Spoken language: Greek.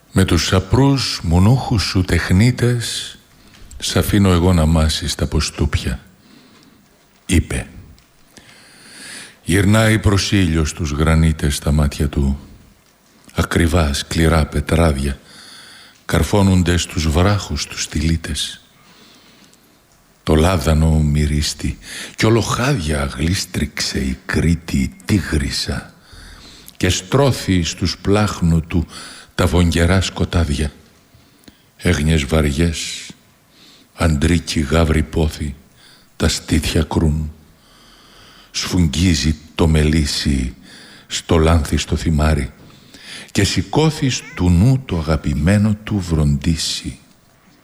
Με τους απρούς μονούχους σου τεχνίτες σ' αφήνω εγώ να μάσεις τα ποστούπια, είπε. Γυρνάει προς ήλιο στους γρανίτες τα μάτια του. Ακριβά σκληρά πετράδια καρφώνονται στους βράχους τους στυλίτες. Το λάδανο μυρίστη κι ολοχάδια γλίστριξε η Κρήτη τίγρισα και στρώθη στους πλάχνου του τα βογγερά σκοτάδια. Έγνιες βαριές, αντρίκι γάβρι πόθη, τα στήθια κρούν. Σφουγγίζει το μελίσι στο λάνθι στο θυμάρι και σηκώθη του νου το αγαπημένο του βροντίσι.